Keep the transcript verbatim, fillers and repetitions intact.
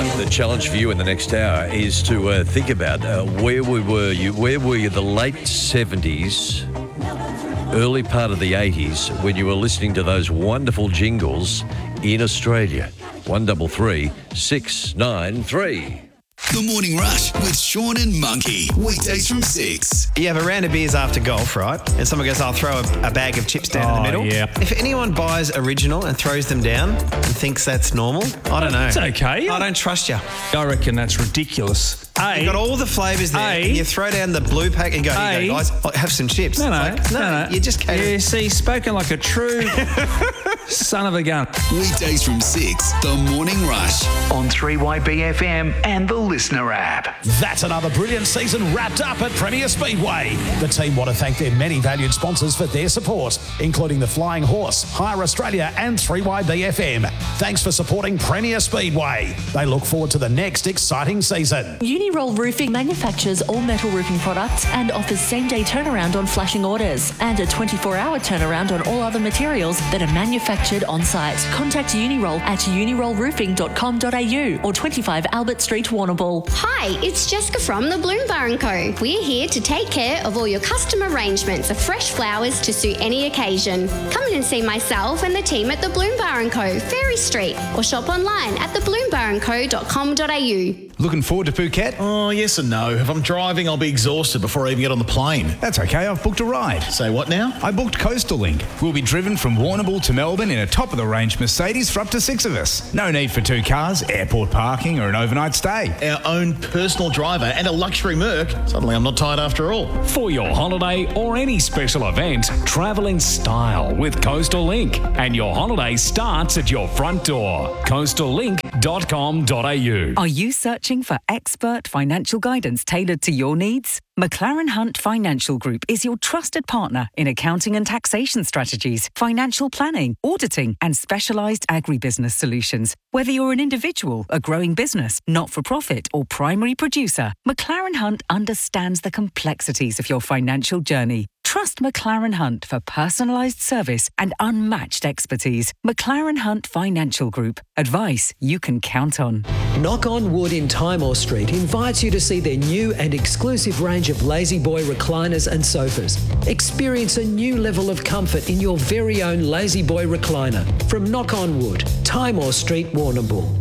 the challenge for you in the next hour is to uh, think about uh, where we were you, where were you the late seventies, early part of the eighties, when you were listening to those wonderful jingles in Australia. One double three six nine three. The Morning Rush with Sean and Monkey. Weekdays from six. You have a round of beers after golf, right? And someone goes, I'll throw a, a bag of chips down Oh, in the middle. yeah. If anyone buys original and throws them down and thinks that's normal, I don't know. It's okay. I don't trust you. I reckon that's ridiculous. A, You've got all the flavours there. A, and you throw down the blue pack and go, here you A, go, guys, I'll have some chips. No, no, It's like, no, no. You just can't. Yeah, see, spoken like a true son of a gun. Weekdays from six. The Morning Rush. On three Y B F M and the Listener app. That's another brilliant season wrapped up at Premier Speedway. The team want to thank their many valued sponsors for their support, including the Flying Horse, Hire Australia and three Y B F M. Thanks for supporting Premier Speedway. They look forward to the next exciting season. Uniroll Roofing manufactures all metal roofing products and offers same-day turnaround on flashing orders and a twenty-four hour turnaround on all other materials that are manufactured on-site. Contact Uniroll at uniroll roofing dot com dot a u or twenty-five Albert Street, Warrnambool. Hi, it's Jessica from the Bloom Bar and Co. We're here to take care of all your custom arrangements of fresh flowers to suit any occasion. Come in and see myself and the team at the Bloom Bar and Co, Ferry Street, or shop online at the bloom bar and co dot com dot a u. Looking forward to Phuket? Oh, yes and no. If I'm driving, I'll be exhausted before I even get on the plane. That's okay, I've booked a ride. Say what now? I booked Coastal Link. We'll be driven from Warrnambool to Melbourne in a top-of-the-range Mercedes for up to six of us. No need for two cars, airport parking or an overnight stay. Our own personal driver and a luxury Merc. Suddenly I'm not tired after all. For your holiday or any special event, travel in style with Coastal Link. And your holiday starts at your front door. coastal link dot com dot a u. Are you searching for expert financial guidance tailored to your needs? McLaren Hunt Financial Group is your trusted partner in accounting and taxation strategies, financial planning, auditing, and specialised agribusiness solutions. Whether you're an individual, a growing business, not-for-profit, or primary producer, McLaren Hunt understands the complexities of your financial journey. Trust McLaren Hunt for personalised service and unmatched expertise. McLaren Hunt Financial Group. Advice you can count on. Knock on Wood in Timor Street invites you to see their new and exclusive range of Lazy Boy recliners and sofas. Experience a new level of comfort in your very own Lazy Boy recliner from Knock on Wood, Timor Street, Warrnambool.